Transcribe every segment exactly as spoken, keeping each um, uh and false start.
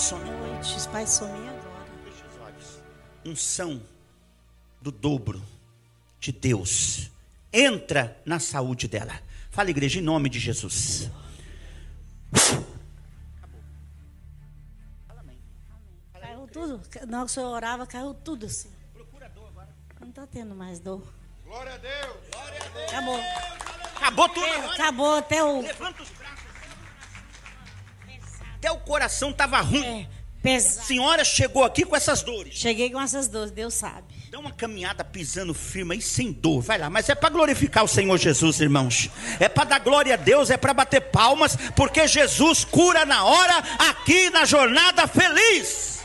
some. Boa noite. Os pais somem agora. Feche os olhos. Unção do dobro de Deus entra na saúde dela. Fala, igreja, em nome de Jesus. Caiu tudo. Na hora que o senhor orava, caiu tudo assim. Não está tendo mais dor. Glória a Deus. Glória a Deus. Acabou. Acabou tudo É, agora. acabou até o... Levanta os braços. Até o coração estava ruim. É, A pesado. senhora chegou aqui com essas dores. Cheguei com essas dores, Deus sabe. Dá uma caminhada pisando firme aí, sem dor. Vai lá, mas é para glorificar o Senhor Jesus, irmãos. É para dar glória a Deus, é para bater palmas, porque Jesus cura na hora, aqui na Jornada Feliz.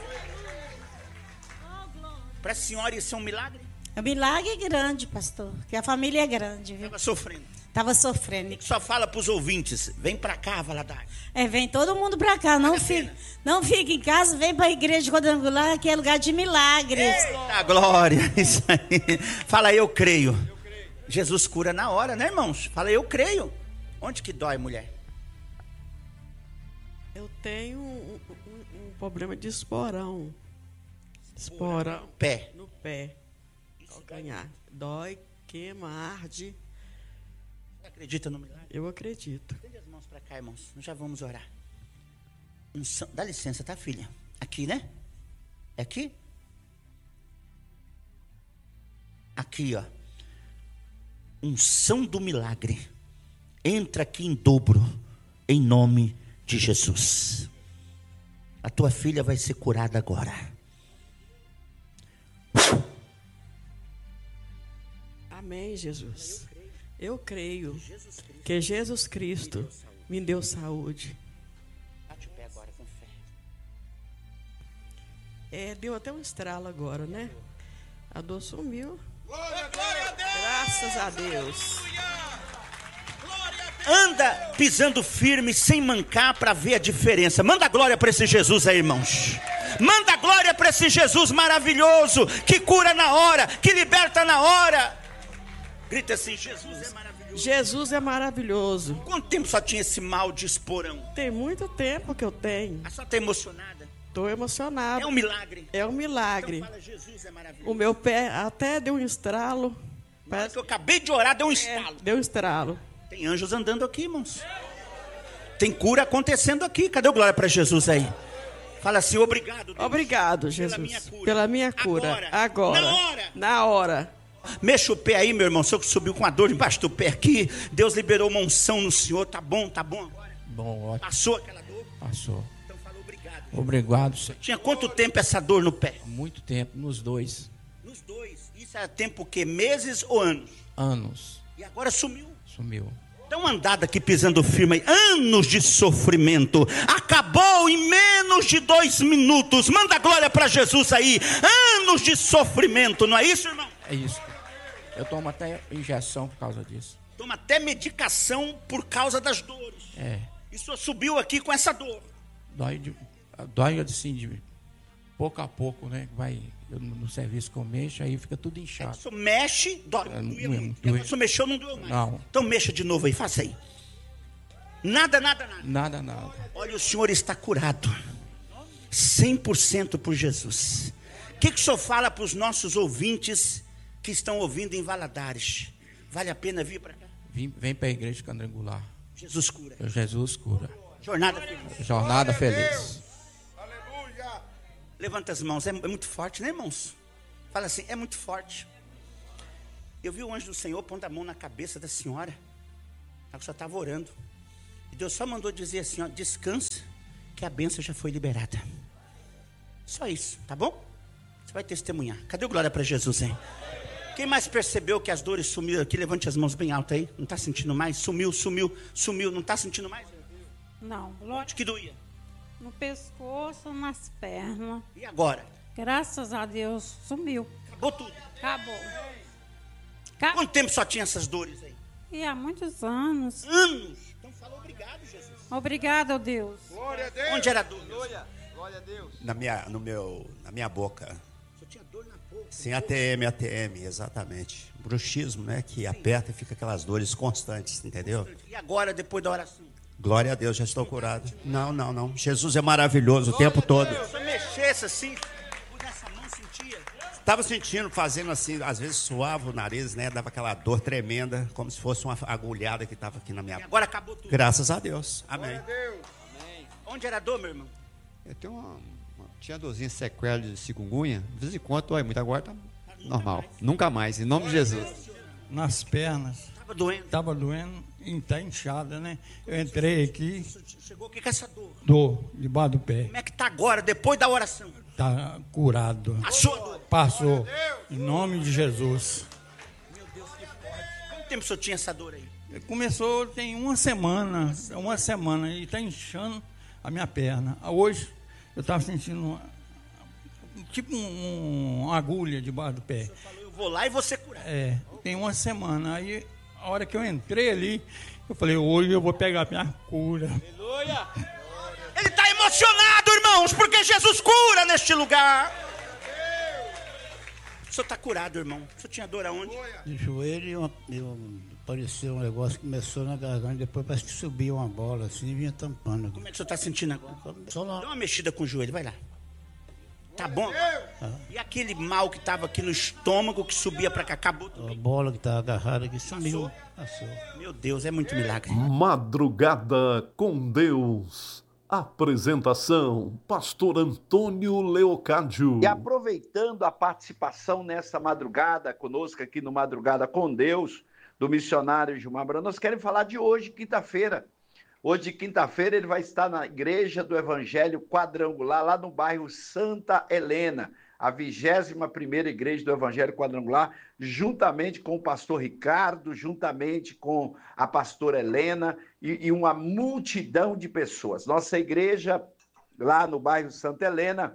Para a senhora isso é um milagre? O milagre é grande, pastor. Que a família é grande, viu? Estava sofrendo. Tava sofrendo. Só fala para os ouvintes, vem para cá, Valadares. É, vem todo mundo pra cá. Não Vale a fica, pena. não fica em casa, vem pra igreja quadrangular, que é lugar de milagres. Eita glória, isso aí. Fala, eu creio. Jesus cura na hora, né, irmãos? Fala, eu creio. Onde que dói, mulher? Eu tenho um, um- um problema de esporão. Esporão Pé. no pé. Calcanhar. Dói, queima, arde. Você acredita no milagre? Eu acredito. Estende as mãos para cá, irmãos. Nós já vamos orar. Unção- Dá licença, tá, filha? Aqui, né? É aqui? Aqui, ó. Unção do milagre. Entra aqui em dobro, em nome de Jesus. A tua filha vai ser curada agora. Amém, Jesus. Eu creio que Jesus Cristo me deu saúde. Bate o pé agora com fé. É, deu até um estralo agora, né? A dor sumiu. Glória a Deus. Graças a Deus. Anda pisando firme, sem mancar, para ver a diferença. Manda glória para esse Jesus aí, irmãos. Manda glória para esse Jesus maravilhoso, que cura na hora, que liberta na hora. Grita assim, Jesus é maravilhoso. Jesus é maravilhoso. Quanto tempo só tinha esse mal de esporão? Tem muito tempo que eu tenho. A só está emocionada? Estou emocionado. É um milagre. É um milagre. Então fala, Jesus é maravilhoso. O meu pé até deu um estralo. Na hora Parece que eu acabei de orar, deu um que estalo. deu um estralo. Tem anjos andando aqui, irmãos. Tem cura acontecendo aqui. Cadê o glória para Jesus aí? Fala assim, obrigado, Deus. Obrigado, Pela Jesus. minha cura. Pela minha cura. Agora. Agora. Na hora. Na hora. Mexa o pé aí, meu irmão. O senhor que subiu com a dor embaixo do pé aqui. Deus liberou uma unção no senhor. Tá bom, tá bom agora? Bom, ótimo. Passou aquela dor? Passou. Então fala obrigado. Obrigado, senhor. Tinha quanto tempo essa dor no pé? Há muito tempo, nos dois Nos dois. Isso era tempo o quê? Meses ou anos? anos, E agora sumiu. sumiu. Dá uma andada aqui pisando firme aí. Anos de sofrimento. Acabou em menos de dois minutos. Manda glória para Jesus aí. Anos de sofrimento. Não é isso, irmão? É isso. Eu tomo até injeção por causa disso. Toma até medicação por causa das dores. É. E o senhor subiu aqui com essa dor. Dói, de, dói assim, de pouco a pouco, né? Vai eu, no no serviço que eu mexo, aí fica tudo O inchado. senhor mexe, dói. É, Doía doeu, muito. doeu. O senhor mexeu, não doeu mais. Não. Então mexa de novo aí, faça aí. Nada, nada, nada. Nada, nada. Olha, o senhor está curado. cem por cento por Jesus. O que, que o senhor fala para os nossos ouvintes que estão ouvindo em Valadares? Vale a pena vir para cá? Vim, vem para a igreja quadrangular. Jesus cura. Jesus cura. Jornada feliz. Jornada feliz. Aleluia. Levanta as mãos. É, é muito forte, né, irmãos? Fala assim, é muito forte. Eu vi o anjo do Senhor pondo a mão na cabeça da senhora. Ela só estava orando. E Deus só mandou dizer assim, ó, descansa, que a bênção já foi liberada. Só isso, tá bom? Você vai testemunhar. Cadê o glória para Jesus, hein? Quem mais percebeu que as dores sumiram aqui? Levante as mãos bem alto aí. Não está sentindo mais? Sumiu, sumiu, sumiu. Não está sentindo mais? Não, Onde que doía? no pescoço, nas pernas. E agora? Graças a Deus, sumiu. Acabou tudo. Acabou. Acabou. Quanto tempo só tinha essas dores aí? E há muitos anos. Anos. Então fala obrigado, Jesus. Obrigado, Deus. Glória a Deus. Onde era a dor? Glória a Deus. Na minha, no meu, na minha boca. Só tinha dor na boca. Sim, A T M, A T M, exatamente. Bruxismo, né? Que aperta e fica aquelas dores constantes, entendeu? E agora, depois da oração? Glória a Deus, já estou curado. Não, não, não. Jesus é maravilhoso o tempo todo. Se eu mexesse assim, por essa mão sentia. Estava sentindo, fazendo assim, às vezes suava o nariz, né? Dava aquela dor tremenda, como se fosse uma agulhada que estava aqui na minha E agora acabou tudo. Graças a Deus. Amém. Glória a Deus. Onde era a dor, meu irmão? Eu tenho uma, uma tinha dorzinha sequela de chikungunya. De vez em quando dói muito, agora tá normal. Nunca mais, em nome de Jesus. Nas pernas. Tava doendo. Tava doendo e tá inchada, né? Eu entrei aqui, Chegou aqui com essa dor. dor debaixo do pé. Como é que tá agora, depois da oração? Tá curado. Passou a dor. Passou. Em nome de Jesus. Meu Deus, que forte. Quanto tempo o senhor tinha essa dor aí? Começou tem uma semana, uma semana e tá inchando a minha perna. Hoje eu tava sentindo uma, tipo um, uma agulha debaixo do pé. O senhor falou, eu vou lá e vou ser curado. É, tem uma semana. Aí a hora que eu entrei ali, eu falei, hoje eu vou pegar minha cura. Aleluia. Ele está emocionado, irmãos, porque Jesus cura neste lugar. O senhor está curado, irmão. O senhor tinha dor aonde? De joelho, eu, eu, apareceu um negócio que começou na garganta, depois parece que subia uma bola assim e vinha tampando. Como é que o senhor está sentindo agora? Só lá. Dá uma mexida com o joelho, vai lá. Tá bom? E aquele mal que estava aqui no estômago, que subia para cá, acabou A também? bola que estava agarrada aqui sumiu. Passou. Meu Deus, é muito milagre. Madrugada com Deus. Apresentação, Pastor Antônio Leocádio. E aproveitando a participação nessa madrugada conosco aqui no Madrugada com Deus, do missionário Gilmar Brandão, nós queremos falar de hoje, quinta-feira. Hoje, quinta-feira, ele vai estar na Igreja do Evangelho Quadrangular, lá no bairro Santa Helena, a vigésima primeira Igreja do Evangelho Quadrangular, juntamente com o pastor Ricardo, juntamente com a pastora Helena e, e uma multidão de pessoas. Nossa igreja, lá no bairro Santa Helena,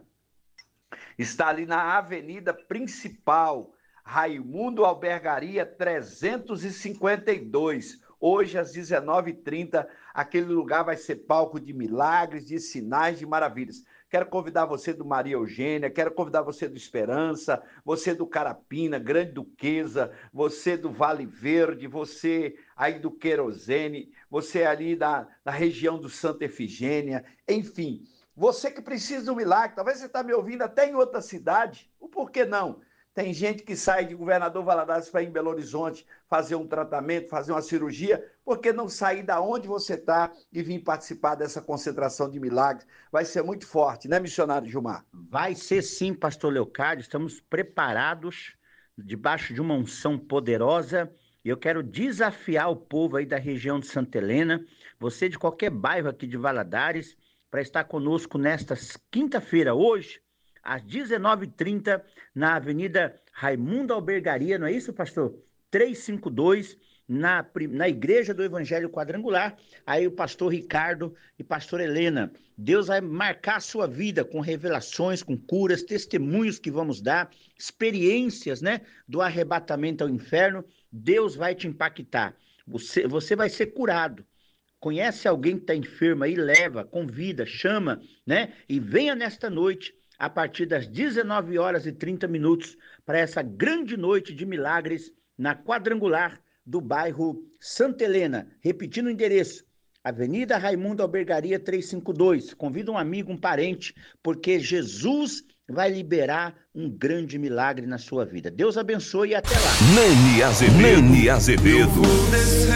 está ali na avenida principal, Raimundo Albergaria trezentos e cinquenta e dois. Hoje, às dezenove e trinta, aquele lugar vai ser palco de milagres, de sinais, de maravilhas. Quero convidar você do Maria Eugênia, quero convidar você do Esperança, você do Carapina, Grande Duquesa, você do Vale Verde, você aí do Querosene, você ali da, da região do Santa Efigênia, enfim. Você que precisa de um milagre, talvez você está me ouvindo até em outra cidade, o porquê não? Tem gente que sai de Governador Valadares para ir em Belo Horizonte fazer um tratamento, fazer uma cirurgia. Por que não sair da onde você está e vir participar dessa concentração de milagres? Vai ser muito forte, né, missionário Gilmar? Vai ser sim, pastor Leocádio. Estamos preparados, debaixo de uma unção poderosa. E eu quero desafiar o povo aí da região de Santa Helena, você de qualquer bairro aqui de Valadares, para estar conosco nesta quinta-feira, hoje, às dezenove e trinta, na Avenida Raimundo Albergaria, não é isso, pastor? trezentos e cinquenta e dois, na, na Igreja do Evangelho Quadrangular. Aí o pastor Ricardo e pastor Helena. Deus vai marcar a sua vida com revelações, com curas, testemunhos que vamos dar, experiências, né, do arrebatamento ao inferno. Deus vai te impactar. Você, você vai ser curado. Conhece alguém que está enfermo aí? Leva, convida, chama, né? E venha nesta noite, a partir das dezenove horas e trinta minutos, para essa grande noite de milagres na Quadrangular do bairro Santa Helena. Repetindo o endereço, Avenida Raimundo Albergaria trezentos e cinquenta e dois. Convida um amigo, um parente, porque Jesus vai liberar um grande milagre na sua vida. Deus abençoe e até lá. Nani Azevedo. Nani Azevedo. Eu vou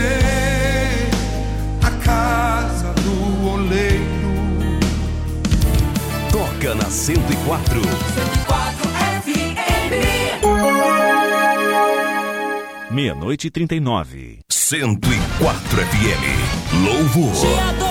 descer a casa do oleiro. Toca na cento e quatro. cento e quatro F M. Meia-noite e trinta e nove. cento e quatro F M. Louvor.